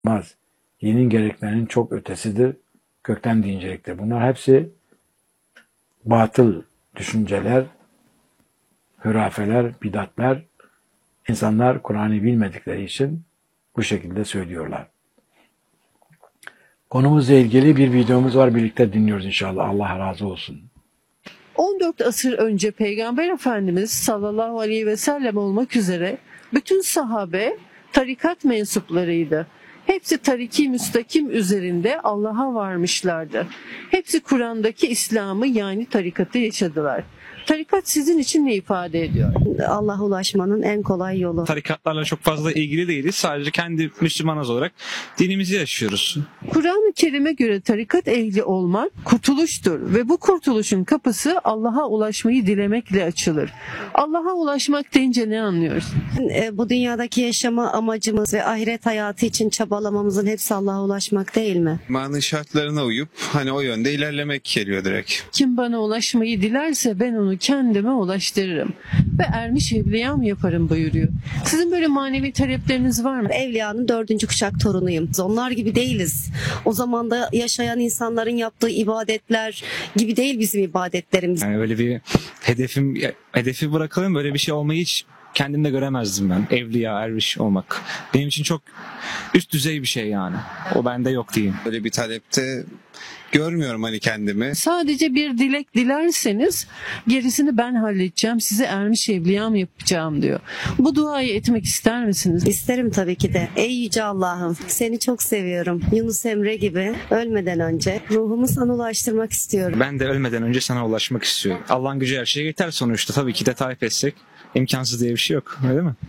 olmaz. Dinin gereklerinin çok ötesidir. Kökten dinceliktir. Bunlar hepsi batıl düşünceler, hürafeler, bidatler. İnsanlar Kur'an'ı bilmedikleri için bu şekilde söylüyorlar. Konumuzla ilgili bir videomuz var. Birlikte dinliyoruz inşallah. Allah razı olsun. 14 asır önce Peygamber Efendimiz sallallahu aleyhi ve sellem olmak üzere bütün sahabe tarikat mensuplarıydı. Hepsi tariki müstakim üzerinde Allah'a varmışlardı. Hepsi Kur'an'daki İslam'ı yani tarikatı yaşadılar. Tarikat sizin için ne ifade ediyor? Allah'a ulaşmanın en kolay yolu. Tarikatlarla çok fazla ilgili değiliz. Sadece kendi Müslümanız olarak dinimizi yaşıyoruz. Kur'an-ı Kerim'e göre tarikat ehli olmak kurtuluştur ve bu kurtuluşun kapısı Allah'a ulaşmayı dilemekle açılır. Allah'a ulaşmak deyince ne anlıyoruz? Bu dünyadaki yaşama amacımız ve ahiret hayatı için çabalamamızın hepsi Allah'a ulaşmak değil mi? İmanın şartlarına uyup hani o yönde ilerlemek geliyor direkt. Kim bana ulaşmayı dilerse ben onu kendime ulaştırırım ve ermiş evliyam yaparım buyuruyor. Sizin böyle manevi talepleriniz var mı? Evliyanın 4. kuşak torunuyum. Onlar gibi değiliz. O zamanda yaşayan insanların yaptığı ibadetler gibi değil bizim ibadetlerimiz. Yani öyle bir hedefi bırakalım, böyle bir şey olmayı hiç kendimde göremezdim ben. Evliya, erviş olmak. Benim için çok üst düzey bir şey yani. O bende yok diyeyim. Böyle bir talepte görmüyorum hani kendimi. Sadece bir dilek dilerseniz gerisini ben halledeceğim, size ermiş evliyam yapacağım diyor. Bu duayı etmek ister misiniz? İsterim tabii ki de. Ey Yüce Allah'ım, seni çok seviyorum. Yunus Emre gibi ölmeden önce ruhumu sana ulaştırmak istiyorum. Ben de ölmeden önce sana ulaşmak istiyorum. Allah'ın gücü her şeye yeter sonuçta. Tabii ki de tarif etsek imkansız diye bir şey yok. Öyle mi?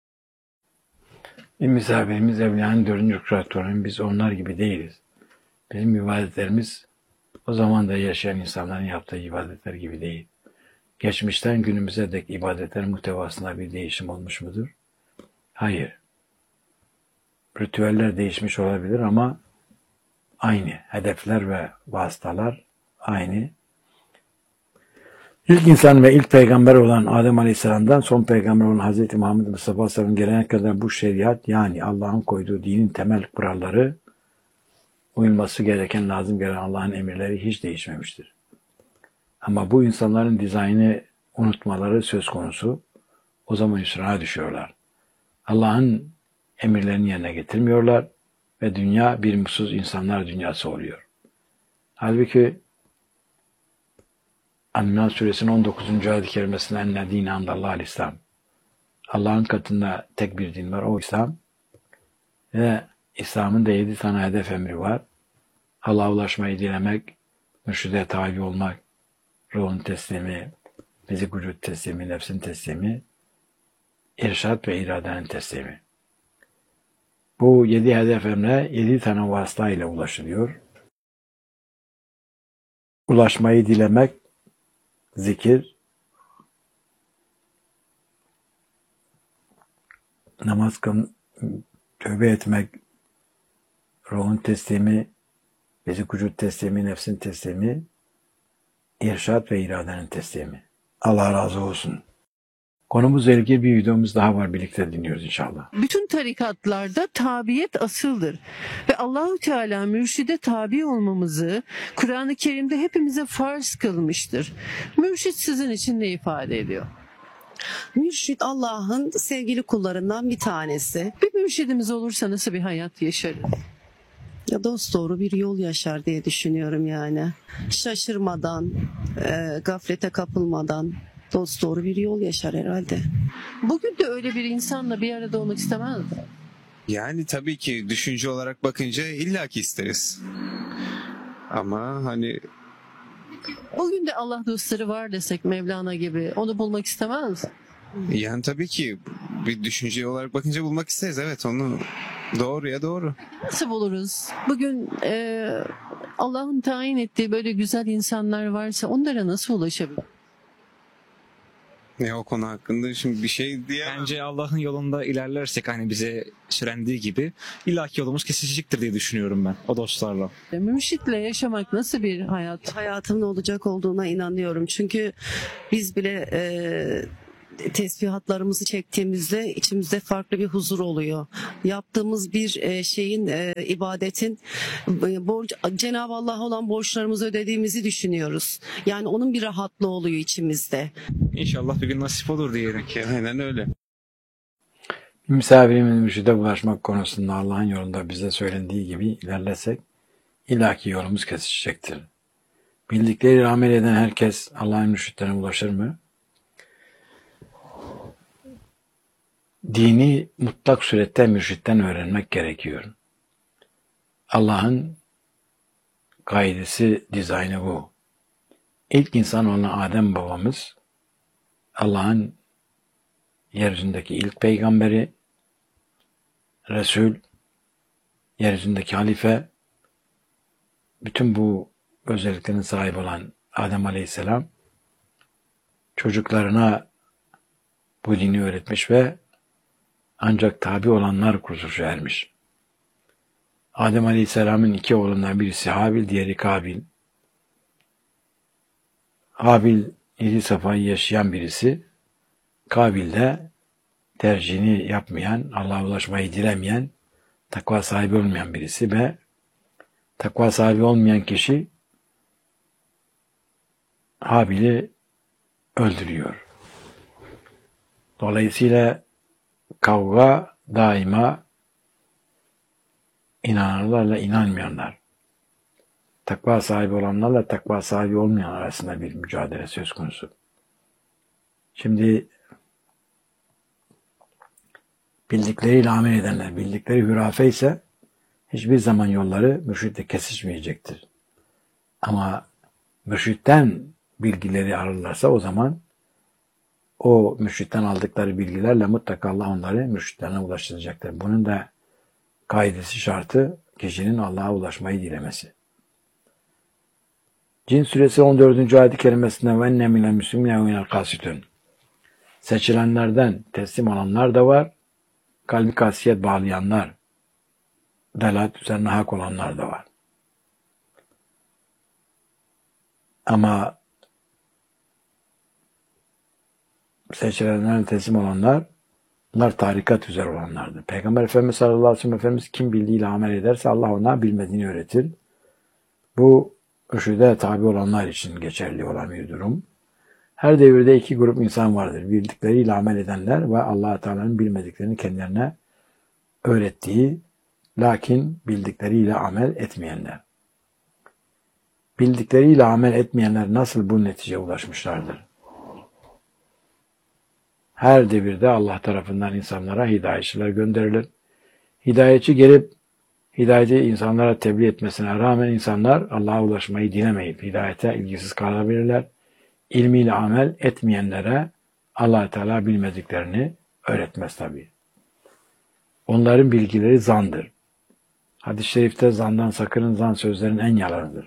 Misafirimiz evliyanın 4. kuşak torunu. Biz onlar gibi değiliz. Bizim ibadetlerimiz o zaman da yaşayan insanların yaptığı ibadetler gibi değil. Geçmişten günümüze dek ibadetlerin muhtevasında bir değişim olmuş mudur? Hayır. Ritüeller değişmiş olabilir ama aynı. Hedefler ve vasıtalar aynı. İlk insan ve ilk peygamber olan Adem Aleyhisselam'dan son peygamber olan Hz. Muhammed Mustafa Aleyhisselam'ın gelene kadar bu şeriat yani Allah'ın koyduğu dinin temel kuralları, uyulması gereken, lazım gelen Allah'ın emirleri hiç değişmemiştir. Ama bu insanların dizaynı unutmaları söz konusu. O zaman hüsrana düşüyorlar. Allah'ın emirlerini yerine getirmiyorlar ve dünya bir mutsuz insanlar dünyası oluyor. Halbuki An-Nas suresinin 19. ayet-i kerimesinde enne dîne andallâhil İslam. Allah'ın katında tek bir din var, o İslam. Ve İslam'ın da 7 tane hedef emri var. Allah'a ulaşmayı dilemek, mürşide tabi olmak, ruhun teslimi, fizik vücut teslimi, nefsin teslimi, irşad ve iradenin teslimi. Bu 7 hedef emre 7 tane vasıta ile ulaşılıyor. Ulaşmayı dilemek, zikir, namaz kılmak, tövbe etmek, ruhun teslimi, fizik vücut teslimi, nefsin teslimi, irşad ve iradenin teslimi. Allah razı olsun. Konumuzla ilgili bir videomuz daha var. Birlikte dinliyoruz inşallah. Bütün tarikatlarda tabiyet asıldır. Ve Allahu Teala mürşide tabi olmamızı Kur'an-ı Kerim'de hepimize farz kılmıştır. Mürşit sizin için ne ifade ediyor? Mürşid Allah'ın sevgili kullarından bir tanesi. Bir mürşidimiz olursa nasıl bir hayat yaşarız? Ya dosdoğru bir yol yaşar diye düşünüyorum yani. Şaşırmadan, gaflete kapılmadan dosdoğru bir yol yaşar herhalde. Bugün de öyle bir insanla bir arada olmak istemez mi? Yani tabii ki düşünce olarak bakınca illaki isteriz. Ama hani Bugün de Allah dostları var desek Mevlana gibi onu bulmak istemez misin? yani tabii ki bir düşünce olarak bakınca bulmak isteriz. Evet, onu doğruya doğru. Nasıl buluruz? Bugün Allah'ın tayin ettiği böyle güzel insanlar varsa onlara nasıl ulaşabilir? O konu hakkında şimdi bir şey diyemem. Bence Allah'ın yolunda ilerlersek hani bize söylendiği gibi illaki yolumuz kesişecektir diye düşünüyorum ben o dostlarla. Mürşitle yaşamak nasıl bir hayat? Hayatımın olacak olduğuna inanıyorum. Çünkü biz bile tesbihatlarımızı çektiğimizde içimizde farklı bir huzur oluyor. Yaptığımız bir şeyin, ibadetin Cenab-ı Allah'a olan borçlarımızı ödediğimizi düşünüyoruz. Yani onun bir rahatlığı oluyor içimizde. İnşallah bir gün nasip olur diyelim. Aynen öyle. Misafirimin mürşide ulaşmak konusunda Allah'ın yolunda bize söylendiği gibi ilerlesek illaki yolumuz kesişecektir. Bildikleriyle amel eden herkes Allah'ın mürşitlerine ulaşır mı? Dini mutlak surette mürşitten öğrenmek gerekiyor. Allah'ın kaidesi, dizaynı bu. İlk insan olan Adem babamız, Allah'ın yeryüzündeki ilk peygamberi, Resul, yeryüzündeki halife, bütün bu özelliklerin sahibi olan Adem Aleyhisselam, çocuklarına bu dini öğretmiş ve ancak tabi olanlar kurtuluşa ermiş. Adem Aleyhisselam'ın iki oğlundan birisi Habil, diğeri Kabil. Habil 7 safhayı yaşayan birisi, Kabil de tercihini yapmayan, Allah'a ulaşmayı dilemeyen, takva sahibi olmayan birisi ve takva sahibi olmayan kişi Habil'i öldürüyor. Dolayısıyla kavga daima inananlarla inanmayanlar, takva sahibi olanlarla takva sahibi olmayanlar arasında bir mücadele söz konusu. Şimdi bildikleriyle amel edenler, bildikleri hürafe ise hiçbir zaman yolları mürşitle kesişmeyecektir. Ama mürşitten bilgileri alırlarsa o zaman o mürşitten aldıkları bilgilerle mutlaka Allah onları mürşitlerine ulaştıracaktır. Bunun da kaidesi, şartı kişinin Allah'a ulaşmayı dilemesi. Cin suresi 14. ayet-i kerimesinde ve enne minel müslimine ve minel kasitün. Seçilenlerden teslim olanlar da var, kalbi kasiyet bağlayanlar, delalet üzerine hak olanlar da var. Ama seçilenlerden teslim olanlar, bunlar tarikat üzere olanlardır. Peygamber Efendimiz sallallahu aleyhi ve sellem Efendimiz kim bildiğiyle amel ederse Allah ona bilmediğini öğretir. Bu mürşide tabi olanlar için geçerli olan bir durum. Her devirde iki grup insan vardır. Bildikleriyle amel edenler ve Allah Teala'nın bilmediklerini kendilerine öğrettiği, lakin bildikleriyle amel etmeyenler. Bildikleriyle amel etmeyenler nasıl bu neticeye ulaşmışlardır? Her devirde Allah tarafından insanlara hidayetçiler gönderilir. Hidayetçi gelip hidayeti insanlara tebliğ etmesine rağmen insanlar Allah'a ulaşmayı dilemeyip hidayete ilgisiz kalabilirler. İlmiyle amel etmeyenlere Allah Teala bilmediklerini öğretmez tabii. Onların bilgileri zandır. Hadis-i şerifte zandan sakının, zan sözlerin en yalanıdır.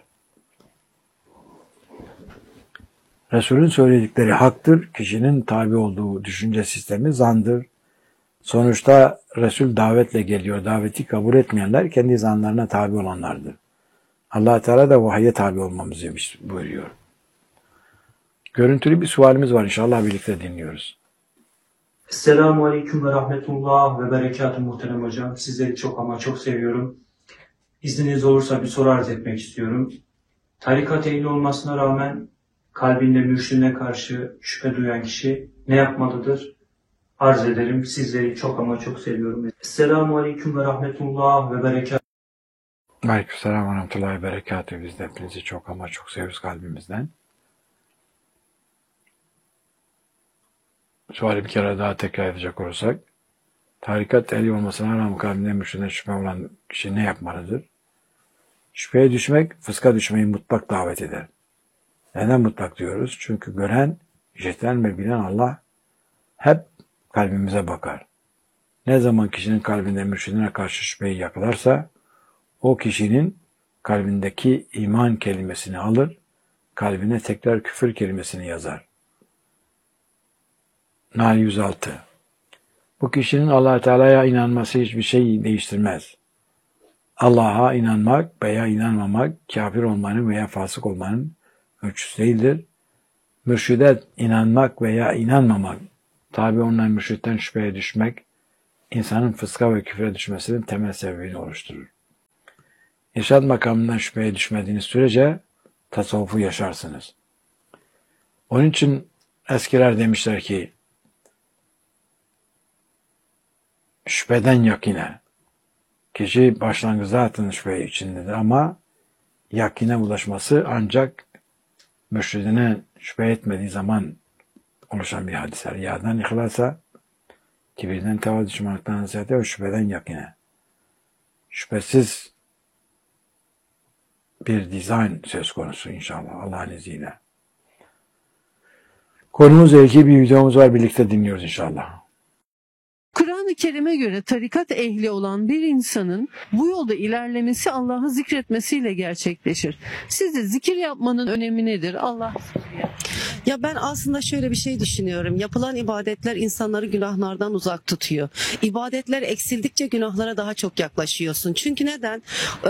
Resul'ün söyledikleri haktır, kişinin tabi olduğu düşünce sistemi zandır. Sonuçta Resul davetle geliyor, daveti kabul etmeyenler kendi zanlarına tabi olanlardır. Allah Teala da vahye tabi olmamızı buyuruyor. Görüntülü bir sualimiz var, inşallah birlikte dinliyoruz. Esselamu Aleyküm ve Rahmetullah ve Berekatuhu muhterem hocam. Sizleri çok ama çok seviyorum. İzniniz olursa bir soru arz etmek istiyorum. Tarikat ehli olmasına rağmen kalbinde mürşidine karşı şüphe duyan kişi ne yapmalıdır? Arz ederim. Sizleri çok ama çok seviyorum. Esselamu Aleyküm ve Rahmetullah ve Berekatuhu. Aleykümselam ve Rahmetullahi ve Berekatuhu. Biz de hepinizi çok ama çok seviyoruz kalbimizden. Suali bir kere daha tekrar edecek olursak, tarikat ehli olmasına rağmen kalbinde mürşidine şüphe olan kişi ne yapmalıdır? Şüpheye düşmek, fıska düşmeyi mutlak davet eder. Neden mutlak diyoruz? Çünkü gören, işiten ve bilen Allah hep kalbimize bakar. Ne zaman kişinin kalbinde mürşidine karşı şüpheyi yakalarsa, o kişinin kalbindeki iman kelimesini alır, kalbine tekrar küfür kelimesini yazar. Nahl 106. Bu kişinin Allah Teala'ya inanması hiçbir şey değiştirmez. Allah'a inanmak veya inanmamak, kafir olmanın veya fasık olmanın ölçüsü değildir. Mürşide inanmak veya inanmamak tabi olunan müşrikten şüpheye düşmek, insanın fıska ve küfre düşmesinin temel sebebini oluşturur. İrşad makamından şüpheye düşmediğiniz sürece tasavvufu yaşarsınız. Onun için eskiler demişler ki, şüpheden yakine, kişi başlangıçta zaten şüphe içindedir ama yakine ulaşması ancak mürşidine şüphe etmediği zaman oluşan bir hadise. Riyadan ihlasa, kibirden tevazu, düşmanlıktan hasiyete ve şüpheden yakine. Şüphesiz bir dizayn söz konusu inşallah Allah'ın izniyle. Konumuzla ilgili bir videomuz var. Birlikte dinliyoruz inşallah. Kur'an-ı Kerim'e göre tarikat ehli olan bir insanın bu yolda ilerlemesi Allah'ı zikretmesiyle gerçekleşir. Sizce zikir yapmanın önemi nedir? Allah Ya ben aslında şöyle bir şey düşünüyorum. Yapılan ibadetler insanları günahlardan uzak tutuyor. İbadetler eksildikçe günahlara daha çok yaklaşıyorsun. Çünkü neden?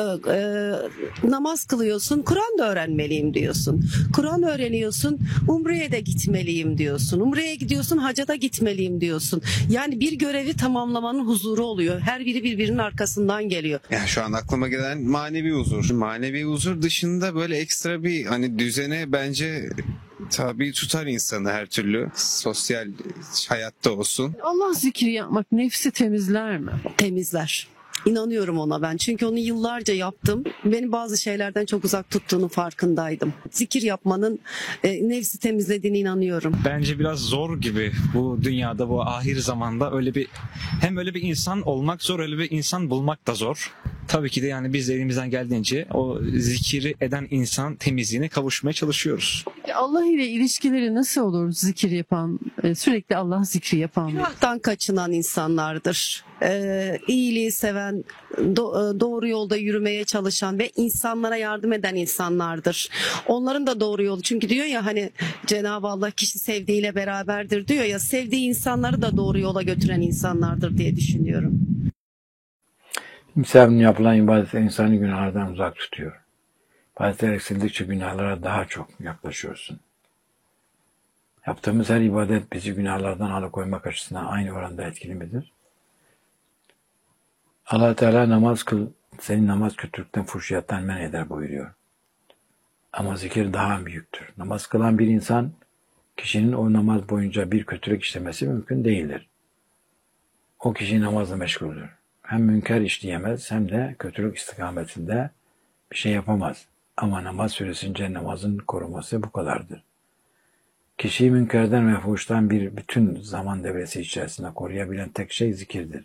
Namaz kılıyorsun, Kur'an da öğrenmeliyim diyorsun. Kur'an öğreniyorsun, Umre'ye de gitmeliyim diyorsun. Umre'ye gidiyorsun, hacca da gitmeliyim diyorsun. Yani bir görevi tamamlamanın huzuru oluyor. Her biri birbirinin arkasından geliyor. Yani şu an aklıma gelen manevi huzur. Manevi huzur dışında böyle ekstra bir hani düzene bence tabii tutar insanı her türlü. Sosyal hayatta olsun. Allah zikri yapmak nefsi temizler mi? Temizler. İnanıyorum ona ben. Çünkü onu yıllarca yaptım. Beni bazı şeylerden çok uzak tuttuğunu farkındaydım. Zikir yapmanın nefsi temizlediğine inanıyorum. Bence biraz zor gibi bu dünyada, bu ahir zamanda hem öyle bir insan olmak zor, öyle bir insan bulmak da zor. Tabii ki de yani biz de elimizden geldiğince o zikiri eden insan temizliğine kavuşmaya çalışıyoruz. Allah ile ilişkileri nasıl olur zikir yapan, sürekli Allah zikri yapan? Günahtan kaçınan insanlardır. İyiliği seven, doğru yolda yürümeye çalışan ve insanlara yardım eden insanlardır. Onların da doğru yolu. Çünkü diyor ya hani Cenab-ı Allah kişi sevdiğiyle beraberdir diyor ya, sevdiği insanları da doğru yola götüren insanlardır diye düşünüyorum. Kimsenin yapılan ibadetler insanı günahlardan uzak tutuyor. İbadetler eksildikçe günahlara daha çok yaklaşıyorsun. Yaptığımız her ibadet bizi günahlardan alıkoymak açısından aynı oranda etkili midir? Allah Teala namaz kıl, senin namaz kötülükten, fuhşiyattan men eder buyuruyor. Ama zikir daha büyüktür. Namaz kılan bir insan, kişinin o namaz boyunca bir kötülük işlemesi mümkün değildir. O kişi namazla meşguldür. Hem münker işleyemez hem de kötülük istikametinde bir şey yapamaz. Ama namaz süresince namazın koruması bu kadardır. Kişiyi münkerden ve fuhuştan bir bütün zaman devresi içerisinde koruyabilen tek şey zikirdir.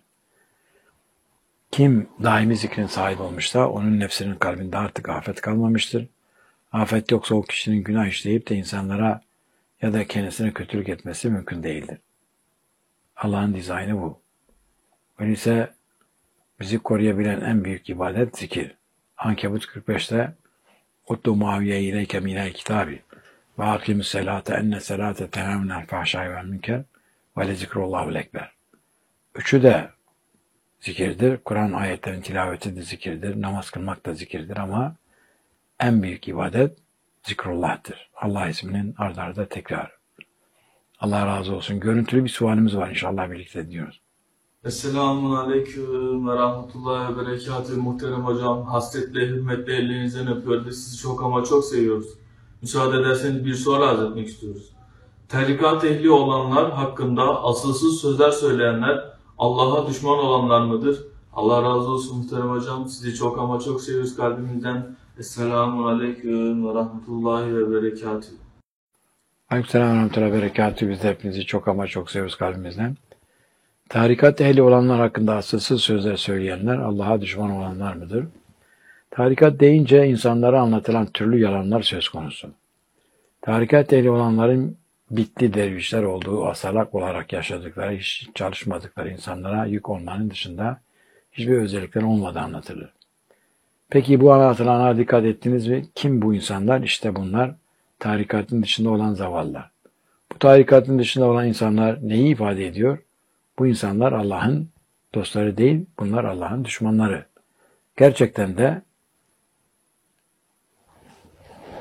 Kim daimi zikrin sahibi olmuşsa onun nefsinin kalbinde artık afet kalmamıştır. Afet yoksa o kişinin günah işleyip de insanlara ya da kendisine kötülük etmesi mümkün değildir. Allah'ın dizaynı bu. Öyleyse bizi koruyabilen en büyük ibadet zikir. Ankebut 45'te Utlu Muaviye ileyke minel kitabi ve akimus selate enne selate tenâminel fahşâi vel münker ve le zikrullahu ekber. Üçü de zikirdir. Kur'an ayetlerinin tilaveti de zikirdir. Namaz kılmak da zikirdir ama en büyük ibadet zikrullah'tır. Allah isminin ard arda tekrar. Allah razı olsun. Görüntülü bir sualimiz var inşallah birlikte diyoruz. Esselamun Aleyküm ve Rahmetullahi ve Berekatühü muhterem hocam. Hasretle, hürmetle ellerinizden öpüyoruz. Sizi çok ama çok seviyoruz. Müsaade ederseniz bir soru arz etmek istiyoruz. Tarikat ehli olanlar hakkında asılsız sözler söyleyenler Allah'a düşman olanlar mıdır? Allah razı olsun muhterem hocam. Sizi çok ama çok seviyoruz kalbimizden. Esselamun Aleyküm ve Rahmetullahi ve Berekatühü. Aleykümselam ve Rahmetullahi ve Berekatühü. Biz de hepinizi çok ama çok seviyoruz kalbimizden. Tarikat ehli olanlar hakkında asılsız sözler söyleyenler Allah'a düşman olanlar mıdır? Tarikat deyince insanlara anlatılan türlü yalanlar söz konusu. Tarikat ehli olanların bitli dervişler olduğu, asalak olarak yaşadıkları, hiç çalışmadıkları insanlara yük olmanın dışında hiçbir özellikleri olmadığı anlatılır. Peki bu anlatılanlara dikkat ettiniz mi? Kim bu insanlar? İşte bunlar tarikatın dışında olan zavallılar. Bu tarikatın dışında olan insanlar neyi ifade ediyor? Bu insanlar Allah'ın dostları değil, bunlar Allah'ın düşmanları. Gerçekten de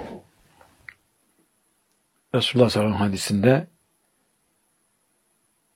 Resulullah sallallahu aleyhi ve sellem hadisinde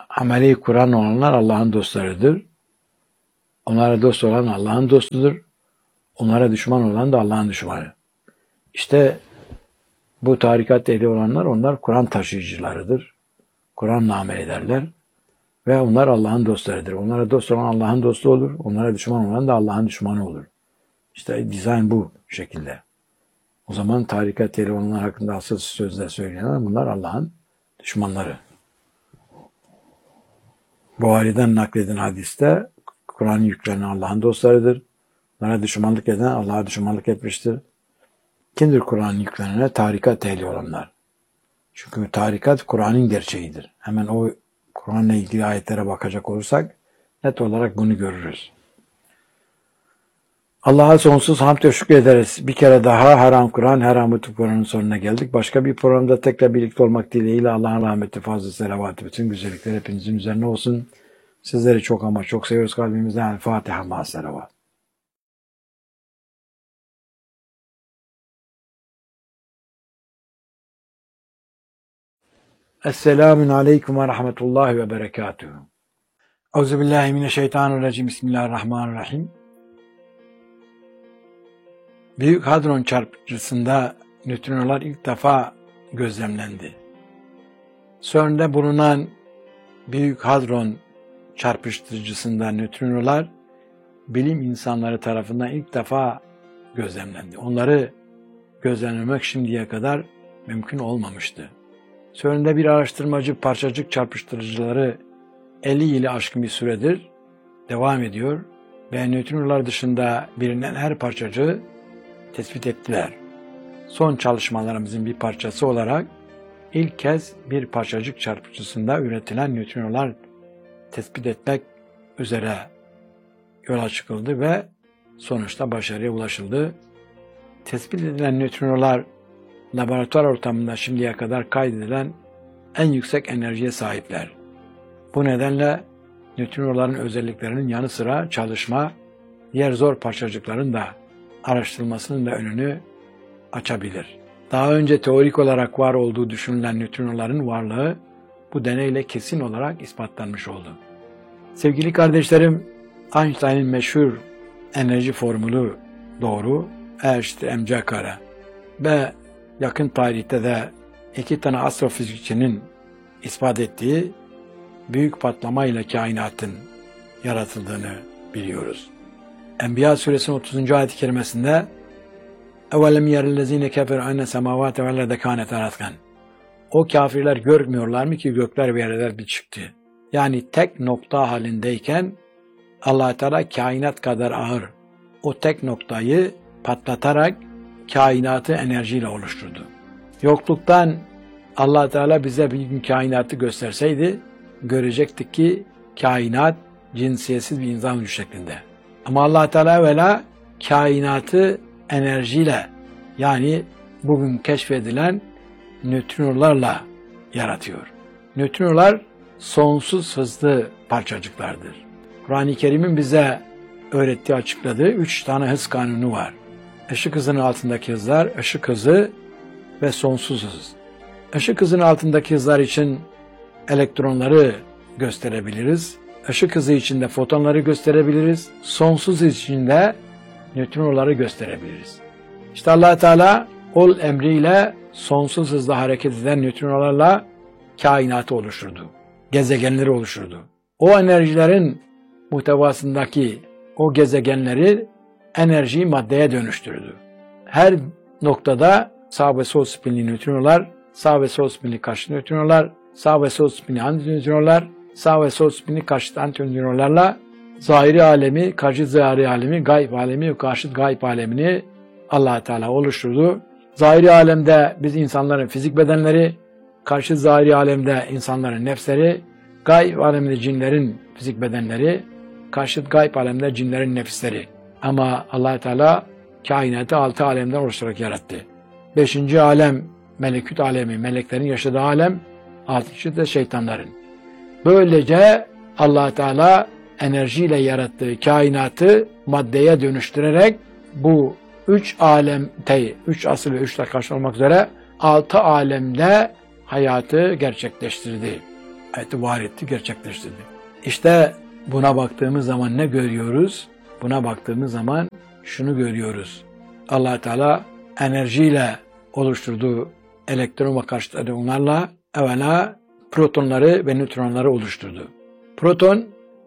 ameli Kur'an olanlar Allah'ın dostlarıdır. Onlara dost olan Allah'ın dostudur. Onlara düşman olan da Allah'ın düşmanı. İşte bu tarikat ehli olanlar, onlar Kur'an taşıyıcılarıdır. Kur'an'la amel ederler. Ve onlar Allah'ın dostlarıdır. Onlara dost olan Allah'ın dostu olur. Onlara düşman olan da Allah'ın düşmanı olur. İşte dizayn bu şekilde. O zaman tarikat ehli olanlar hakkında asıl sözler söyleyenler, bunlar Allah'ın düşmanları. Buhari'den nakledilen hadiste Kur'an'ı yüklenen Allah'ın dostlarıdır. Onlara düşmanlık eden Allah'a düşmanlık etmiştir. Kimdir Kur'an'ı yüklenene? Tarikat ehli olanlar. Çünkü tarikat Kur'an'ın gerçeğidir. Hemen o Kur'an'la ilgili ayetlere bakacak olursak net olarak bunu görürüz. Allah'a sonsuz hamd ve şükür ederiz. Bir kere daha Haram Kur'an, Haram Kur'an'ın sonuna geldik. Başka bir programda tekrar birlikte olmak dileğiyle Allah'ın rahmeti, fazla selavatı, bütün güzellikler hepinizin üzerine olsun. Sizleri çok ama çok seviyoruz kalbimizden. Fatiha ma selavat. Esselamun aleyküm ve rahmetullahi ve berekatuhu. Euzubillahimineşşeytanirracim. Bismillahirrahmanirrahim. Büyük Hadron çarpıcısında nötrinolar ilk defa gözlemlendi. CERN'de bulunan Büyük Hadron çarpıştırıcısında nötrinolar bilim insanları tarafından ilk defa gözlemlendi. Onları gözlemlemek şimdiye kadar mümkün olmamıştı. CERN'de bir araştırmacı parçacık çarpıştırıcıları 50 yılı aşkın bir süredir devam ediyor ve nötrinolar dışında bilinen her parçacığı tespit ettiler. Son çalışmalarımızın bir parçası olarak ilk kez bir parçacık çarpıcısında üretilen nötrinolar tespit etmek üzere yola çıkıldı ve sonuçta başarıya ulaşıldı. Tespit edilen nötrinolar laboratuvar ortamında şimdiye kadar kaydedilen en yüksek enerjiye sahipler. Bu nedenle nötrinoların özelliklerinin yanı sıra çalışma, diğer zor parçacıkların da araştırılmasının da önünü açabilir. Daha önce teorik olarak var olduğu düşünülen nötrinoların varlığı bu deneyle kesin olarak ispatlanmış oldu. Sevgili kardeşlerim, Einstein'ın meşhur enerji formülü doğru, E=mc². Ve yakın tarihte de 2 tane astrofizikçinin ispat ettiği büyük patlamayla kainatın yaratıldığını biliyoruz. Enbiya suresinin 30. ayet-i kerimesinde اَوَلَمْ يَرَ الَّذ۪ينَ كَفَرُوا اَنَّ سَمَاوَاتَ وَالْاَرْضَ كَانَتَا رَتْقًا. O kafirler görmüyorlar mı ki gökler ve yerler bir çıktı. Yani tek nokta halindeyken Allah Teala kainat kadar ağır o tek noktayı patlatarak kainatı enerjiyle oluşturdu. Yokluktan Allah Teala bize bir gün kainatı gösterseydi görecektik ki kainat cinsiyetsiz bir insan gücü şeklinde. Ama Allah Teala evvela kainatı enerjiyle, yani bugün keşfedilen nötrinolarla yaratıyor. Nötrinolar sonsuz hızlı parçacıklardır. Kur'an-ı Kerim'in bize öğrettiği, açıkladığı 3 tane hız kanunu var. Işık hızının altındaki hızlar, ışık hızı ve sonsuz hız. Işık hızının altındaki hızlar için elektronları gösterebiliriz. Işık hızı için de fotonları gösterebiliriz. Sonsuz hız için de nötrinoları gösterebiliriz. İşte Allah Teala ol emriyle sonsuz hızla hareket eden nötrinolarla kainatı oluşturdu. Gezegenleri oluşturdu. O enerjilerin muhtevasındaki o gezegenleri enerjiyi maddeye dönüştürdü. Her noktada sağ ve sol spinli nötrinolar, sağ ve sol spinli karşıt nötrinolar, sağ ve sol spinli antinötrinolar, sağ ve sol spinli karşıt antinötrinolarla zahiri alemi, karşıt zahiri alemi, gayb alemi ve karşıt gayb alemini Allah Teala oluşturdu. Zahiri alemde biz insanların fizik bedenleri, karşıt zahiri alemde insanların nefsleri, gayb alemde cinlerin fizik bedenleri, karşıt gayb alemde cinlerin nefisleri. Ama Allah Teala kainatı 6 alemden oluşturarak yarattı. 5. alem melekut alemi, meleklerin yaşadığı alem, 6. de şeytanların. Böylece Allah Teala enerjiyle yarattığı kainatı maddeye dönüştürerek bu 3 alemde, 3 asıl ve 3 taş olmak üzere 6 alemde hayatı gerçekleştirdi. ayeti var etti, gerçekleştirdi. İşte buna baktığımız zaman ne görüyoruz? Buna baktığımız zaman şunu görüyoruz. Allah Teala enerjiyle oluşturduğu elektron ve karşıt elektronlarla evvela protonları ve nötronları oluşturdu. Proton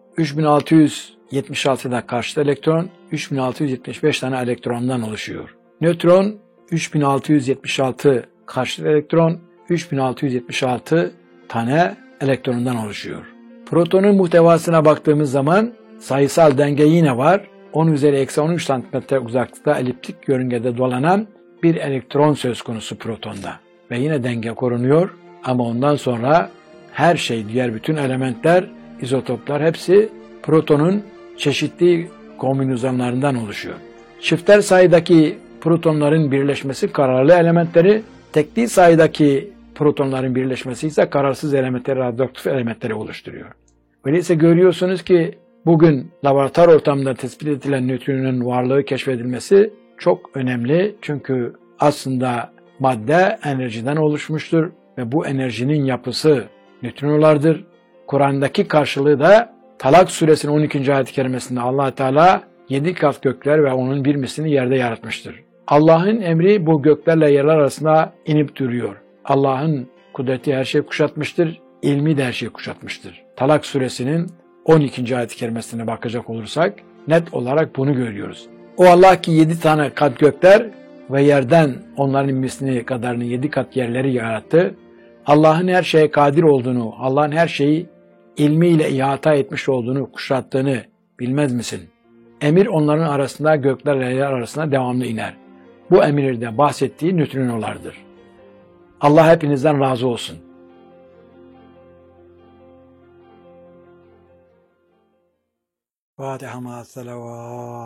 3676'da karşıt elektron, 3675 tane elektrondan oluşuyor. Nötron 3676 karşıt elektron, 3676 tane elektrondan oluşuyor. Protonun muhtevasına baktığımız zaman sayısal denge yine var. 10 üzeri eksi 13 cm uzaklıkta eliptik yörüngede dolanan bir elektron söz konusu protonda. Ve yine denge korunuyor ama ondan sonra her şey, diğer bütün elementler, izotoplar hepsi protonun çeşitli kombinasyonlarından oluşuyor. Çifter sayıdaki protonların birleşmesi kararlı elementleri, tekli sayıdaki protonların birleşmesi ise kararsız elementleri, radyoaktif elementleri oluşturuyor. Öyleyse görüyorsunuz ki bugün laboratuvar ortamında tespit edilen nötronun varlığı keşfedilmesi çok önemli. Çünkü aslında madde enerjiden oluşmuştur ve bu enerjinin yapısı nötronolardır. Kur'an'daki karşılığı da Talak suresinin 12. ayet-i kerimesinde Allah Teala 7 kat gökler ve onun bir mislini yerde yaratmıştır. Allah'ın emri bu göklerle yerler arasında inip duruyor. Allah'ın kudreti her şeyi kuşatmıştır, ilmi de her şeyi kuşatmıştır. Talak suresinin 12. ayet-i kerimesine bakacak olursak net olarak bunu görüyoruz. O Allah ki 7 tane kat gökler ve yerden onların mislini kadarını 7 kat yerleri yarattı. Allah'ın her şeye kadir olduğunu, Allah'ın her şeyi ilmiyle ihata etmiş olduğunu, kuşattığını bilmez misin? Emir onların arasında, göklerle yer arasında devamlı iner. Bu emirde bahsettiği nötronolardır. Allah hepinizden razı olsun. Fatiha ma'as salavat.